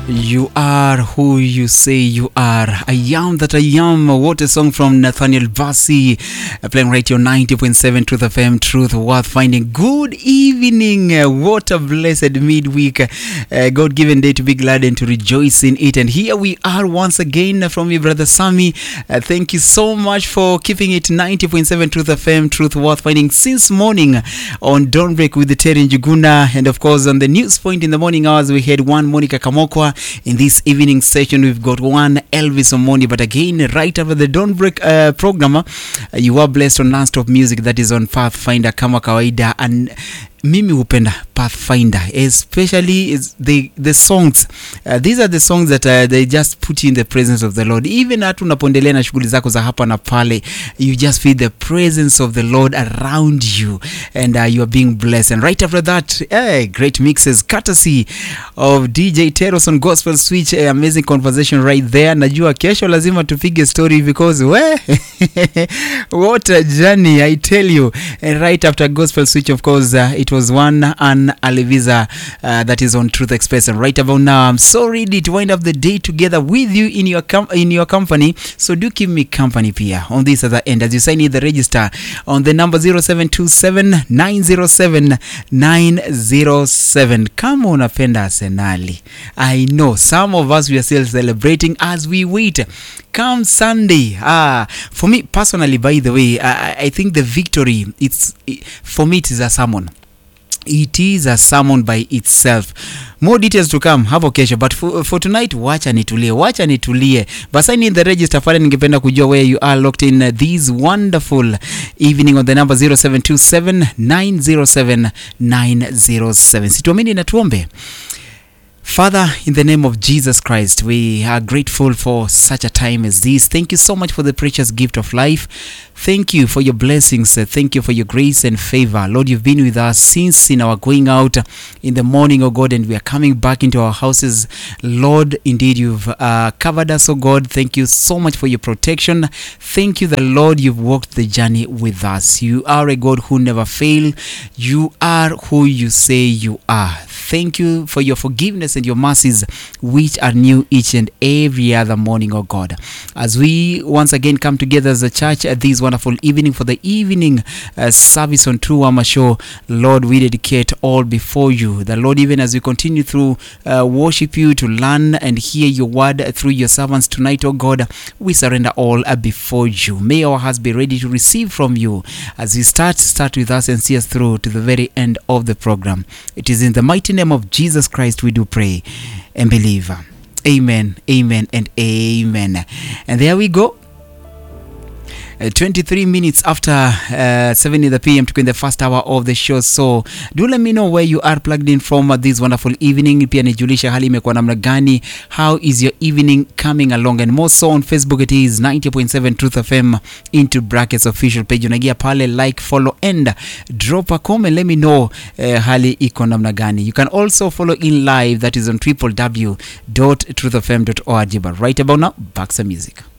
You are who you say you are. I am that I am. What a song from Nathaniel Bassey. Playing right here 90.7 Truth FM, Truth Worth Finding. Good evening. What a blessed midweek. God-given day to be glad and to rejoice in it. And here we are once again from your brother Sammy. Thank you so much for keeping it 90.7 Truth FM, Truth Worth Finding since morning on Dawnbreak with the Terry Njuguna. And of course on the news point in the morning hours we had one Monica Kamokwa. In this evening session, we've got one Elvis Omoni. But again, right after the Dawnbreak program, you are blessed on non-stop music that is on Pathfinder kama kawaida. And mimi hupenda Pathfinder, especially the songs. These are the songs that they just put you in the presence of the Lord. Even hata unapoendelea na shughuli zako za hapa na pale, you just feel the presence of the Lord around you, and you are being blessed. And right after that, great mixes courtesy of DJ Teros on Gospel Switch. Amazing conversation right there. Najua kesho lazima tupige story because what a journey, I tell you. And right after Gospel Switch, of course, it was one Ann Alevisa that is on Truth Express. And right about now, I'm so ready to wind up the day together with you in your company. So do keep me company pia on this other end as you sign in the register on the number 0727 907 907. Kama unapenda Arsenali, I know some of us we are still celebrating as we wait. Come Sunday. For me personally, by the way, I think the victory, for me it is a sermon. It is a sermon by itself. More details to come hapo kesho, but for tonight wacha nitulie. But sign in the register pale, ningependa kujua where you are locked in this wonderful evening on the number 0727 907 907. Situamini na tuombe. Father, in the name of Jesus Christ, we are grateful for such a time as this. Thank you so much for the precious gift of life. Thank you for your blessings. Thank you for your grace and favor. Lord, you've been with us since in our going out in the morning, oh God, and we are coming back into our houses. Lord, indeed, you've covered us, oh God. Thank you so much for your protection. Thank you, the Lord, you've walked the journey with us. You are a God who never fails. You are who you say you are. Thank you for your forgiveness and your mercies, which are new each and every other morning, oh God. As we once again come together as a church at this wonderful evening for the evening service on True Wama Show, Lord, we dedicate all before you. The Lord, even as we continue through worship you, to learn and hear your word through your servants tonight, oh God, we surrender all before you. May our hearts be ready to receive from you as we start with us and see us through to the very end of the program. It is in the mighty name of Jesus Christ we do pray and believe. Amen, amen, and amen. And there we go. 23 minutes after 7 in the PM to in the first hour of the show. So do let me know where you are plugged in from this wonderful evening. Pia nijulisha hali imekuwa namna gani. How is your evening coming along? And more so on Facebook, it is 90.7 Truth FM into brackets official page. Unagia pale, like, follow, and drop a comment. Let me know hali iko namna gani. You can also follow in live, that is on www.truthfm.org. But right about now, back some music.